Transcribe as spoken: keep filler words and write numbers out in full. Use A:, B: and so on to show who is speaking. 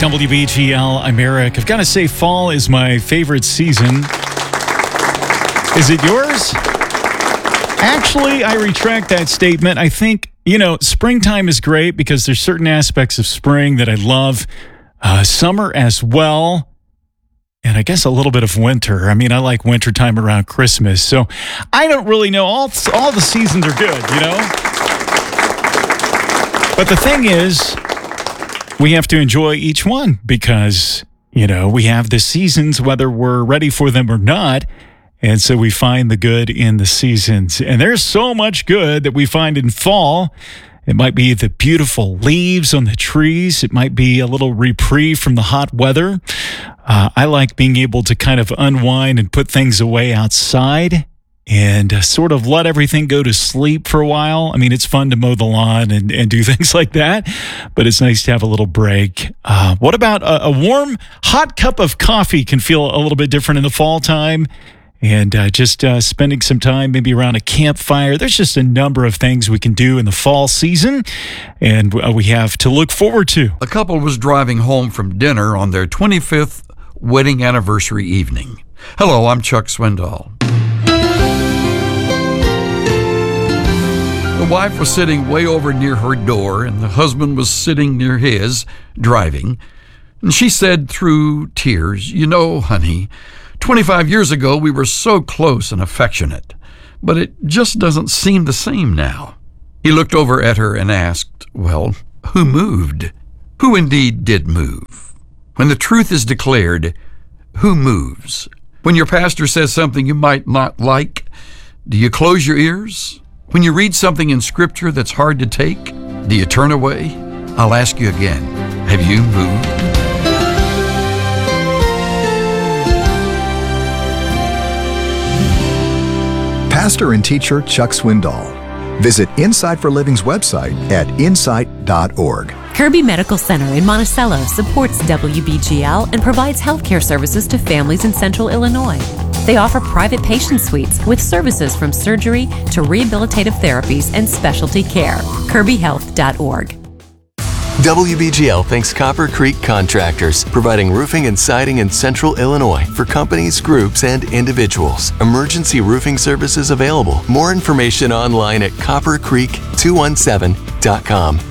A: W B G L, I'm Eric. I've got to say, fall is my favorite season. Is it yours? Actually, I retract that statement. I think, you know, springtime is great because there's certain aspects of spring that I love. Uh, summer as well. And I guess a little bit of winter. I mean, I like wintertime around Christmas. So I don't really know. All, all the seasons are good, you know? But the thing is, we have to enjoy each one because, you know, we have the seasons whether we're ready for them or not. And so we find the good in the seasons. And there's so much good that we find in fall. It might be the beautiful leaves on the trees. It might be a little reprieve from the hot weather. Uh, I like being able to kind of unwind and put things away outside and uh, sort of let everything go to sleep for a while. I mean, it's fun to mow the lawn and, and do things like that, but it's nice to have a little break. Uh, what about a, a warm, hot cup of coffee can feel a little bit different in the fall time? And uh, just uh, spending some time maybe around a campfire. There's just a number of things we can do in the fall season, and uh, we have to look forward to.
B: A couple was driving home from dinner on their twenty-fifth wedding anniversary evening. Hello, I'm Chuck Swindoll. The wife was sitting way over near her door, and the husband was sitting near his, driving. And she said through tears, "You know, honey, twenty-five years ago, we were so close and affectionate, but it just doesn't seem the same now." He looked over at her and asked, "Well, who moved? Who indeed did move? When the truth is declared, who moves? When your pastor says something you might not like, do you close your ears? When you read something in Scripture that's hard to take, do you turn away? I'll ask you again, have you moved?"
C: Pastor and teacher Chuck Swindoll. Visit Insight for Living's website at insight dot org.
D: Kirby Medical Center in Monticello supports W B G L and provides healthcare services to families in central Illinois. They offer private patient suites with services from surgery to rehabilitative therapies and specialty care. kirby health dot org.
E: W B G L thanks Copper Creek Contractors, providing roofing and siding in central Illinois for companies, groups, and individuals. Emergency roofing services available. More information online at copper creek two one seven dot com.